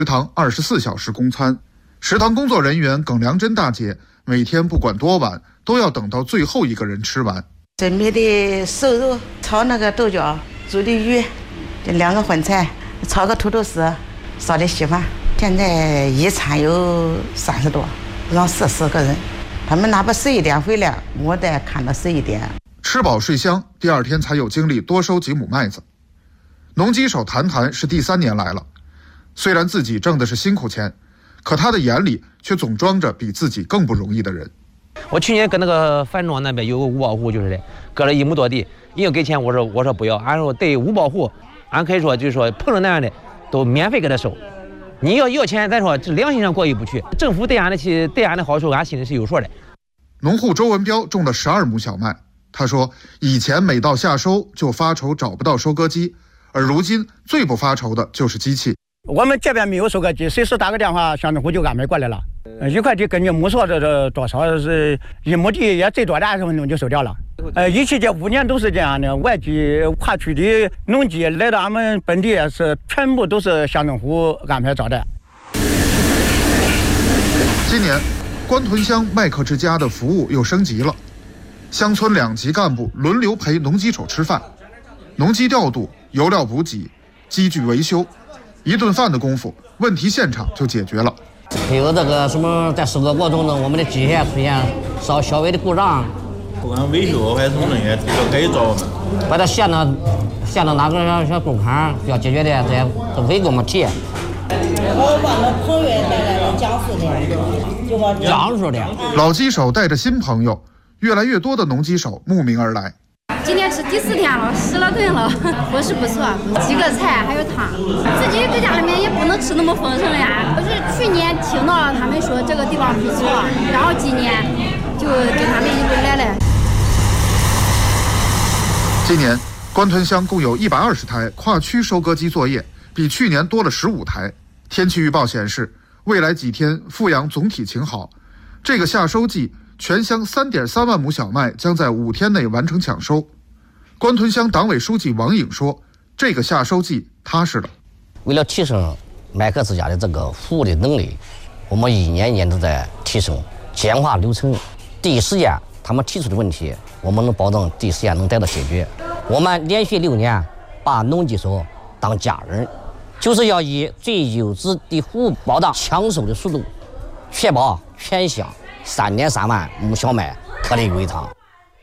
食堂24小时供餐，食堂工作人员耿良珍大姐每天不管多晚，都要等到最后一个人吃完。 准备的瘦肉，炒那个豆角，煮的鱼，这2个荤菜，炒个土豆丝，烧的稀饭。现在一餐有30多，让40个人，他们哪怕11点回来，我得看到11点。 吃饱睡香，第2天才有精力多收几亩麦子。农机手谭谭是第3年来了，虽然自己挣的是辛苦钱，可他的眼里却总装着比自己更不容易的人。 我去年跟那个樊庄那边有个五保户，就是的，割了1亩多地，硬要给钱，我说不要，俺说对五保户，俺可以说就是说碰着那样的都免费给他收。你要钱，咱说这良心上过意不去。政府对俺的好处，俺心里是有数的。 农户周文彪种了12亩小麦，他说以前每到夏收就发愁找不到收割机，而如今最不发愁的就是机器。 我们这边没有收割机，随时打个电话，乡政府就安排过来了。一块地根据亩数这多少是1亩地也最多的20分钟就收掉了。一期这5年都是这样的，外地跨区的农机来到俺们本地是全部都是乡政府安排招待。 今年关屯乡麦克之家的服务又升级了，乡村2级干部轮流陪农机手吃饭，农机调度、油料补给、机具维修，一顿饭的功夫，问题现场就解决了。 还有这个什么，在收割过程中，我们的机械出现稍微的故障， 不管维修还是什么东西，要改造， 把它线的哪个小工坎要解决的，这都可以给我们提。 我把我朋友带来了江苏的，就我江苏的老机手带着新朋友，越来越多的农机手慕名而来。 今天是第4天了，10来顿了，伙食不错，几个菜还有汤。自己在家里面也不能吃那么丰盛呀。我是去年听到了他们说这个地方不错，然后今年就跟他们一路来了。 今年关屯乡共有120台跨区收割机作业，比去年多了15台。天气预报显示，未来几天阜阳总体晴好。这个夏收季，全乡3.3万亩小麦将在5天内完成抢收。关屯乡党委书记王颖说，这个夏收季踏实了。 为了提升麦克之家的这个服务的能力，我们一年一年都在提升，简化流程，第一时间他们提出的问题，我们能保证第一时间能得到解决。我们连续6年把农机手当家人，就是要以最优质的服务保障抢收的速度，确保全乡3.3万亩小麦颗粒归仓。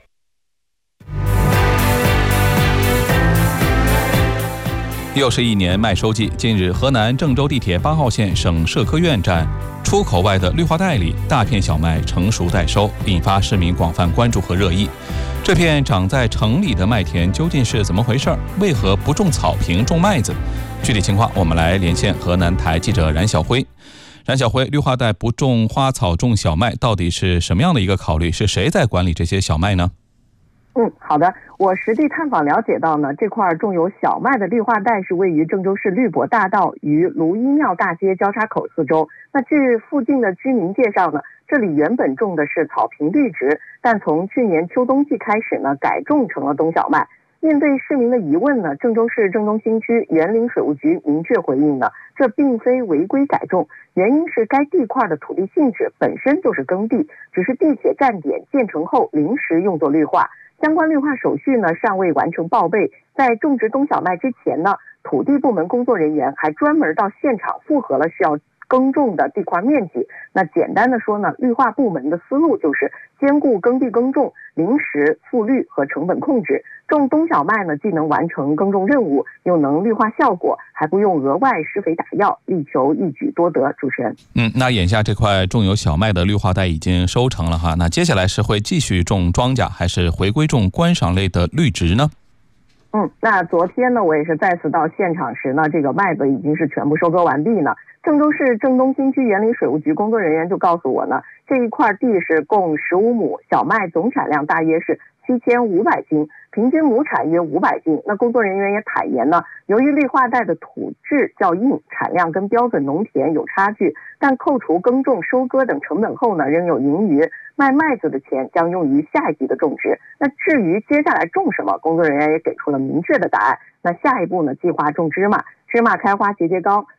又是一年麦收季，近日河南郑州地铁8号线省社科院站出口外的绿化带里，大片小麦成熟待收，引发市民广泛关注和热议。这片长在城里的麦田究竟是怎么回事？为何不种草坪种麦子？具体情况我们来连线河南台记者冉晓辉。冉晓辉，绿化带不种花草种小麦到底是什么样的一个考虑？是谁在管理这些小麦呢？ 好的，我实地探访了解到呢，这块种有小麦的绿化带是位于郑州市绿博大道与卢一庙大街交叉口四周。那据附近的居民介绍呢，这里原本种的是草坪绿植，但从去年秋冬季开始呢，改种成了冬小麦。面对市民的疑问呢，郑州市郑东新区园林水务局明确回应呢，这并非违规改种，原因是该地块的土地性质本身就是耕地，只是地铁站点建成后临时用作绿化。相关绿化手续呢尚未完成报备，在种植冬小麦之前呢，土地部门工作人员还专门到现场复核了需要耕种的地块面积。那简单的说呢，绿化部门的思路就是兼顾耕地耕种、临时复绿和成本控制。种冬小麦呢，既能完成耕种任务，又能绿化效果，还不用额外施肥打药，力求一举多得。主持人， 那眼下这块种有小麦的绿化带已经收成了哈，那接下来是会继续种庄稼，还是回归种观赏类的绿植呢？ 那昨天呢，我也是再次到现场时呢，这个麦子已经是全部收割完毕呢。郑州市郑东新区园林水务局工作人员就告诉我呢，这一块地是共15亩，小麦总产量大约是7500斤，平均亩产约500斤。那工作人员也坦言呢，由于绿化带的土质较硬，产量跟标准农田有差距，但扣除耕种、收割等成本后呢，仍有盈余。卖麦子的钱将用于下一季的种植。那至于接下来种什么，工作人员也给出了明确的答案。那下一步呢，计划种芝麻，芝麻开花节节高，是一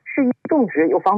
种植又方